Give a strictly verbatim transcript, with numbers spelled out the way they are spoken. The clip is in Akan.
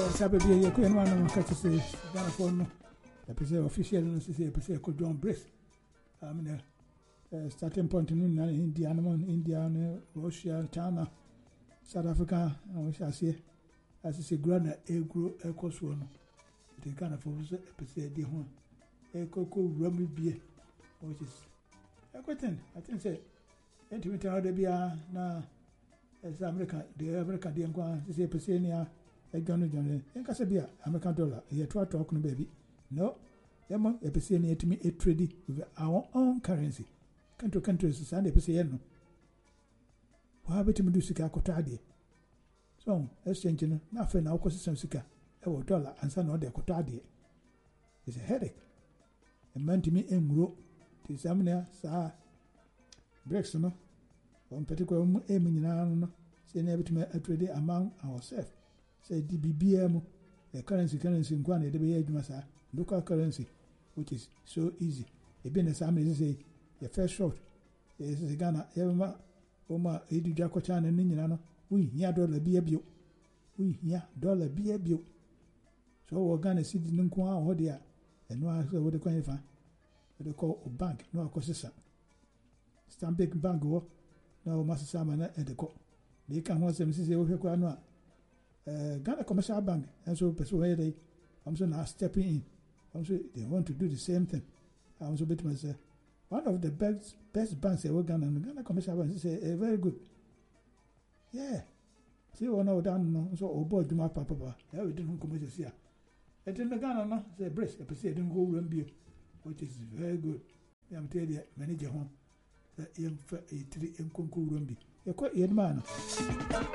Sabe, you couldn't want to catch a Ghana for no. The president official and say, President John Brace. I mean, starting point in India, India, Russia, China, South Africa, and we shall see as I say, Grand Agro Ecoswan. The kind of episode, the one, a cocoa rummy beer, which is a good thing. I think, say, intimate how they be now as America, the American, the Anguan, the Pesenia, a Johnny Johnny, and Casabia, American dollar, here try talking, baby. No, Emma, a Pesenia to me a treaty with our own currency. Country countries, Sunday Peseno. What happened to Medusica Cotadi? So, exchanging nothing now, because some sicker. A dollar and son of the Cotadi. It's a headache. A man to me in Gro, the examiner, sir. Brexon, one particular aiming in an say never to me a trade among ourselves. Say D B B M, a currency currency in Guan, the B Massa, local currency, which is so easy. A business family say, the first shot is a Ghana, Evma, Oma, Edu Jacochan and Ninjano. We, ya dollar be a bill. We, ya dollar be a bill. So we're gonna see the Nunqua or dear, and no answer what the coin what they call a bank, no acquisition. Stand big bank go, no Master Salmon at the court. They can want them to say, okay, Quanoa. Ghana Commercial Bank, and so persuaded I'm so now stepping in. I'm so they want to do the same thing. I'm so bit myself. One of the best best banks they work on and Ghana Commercial Bank is a very good. Yeah. See one now down so oh boy do my papa. Yeah, we didn't come to see her. It in the Ghana no say brace, I say didn't go run beer, which is very good. I'm telling you, manager home. That young three in Concourumbi. You're quite young man.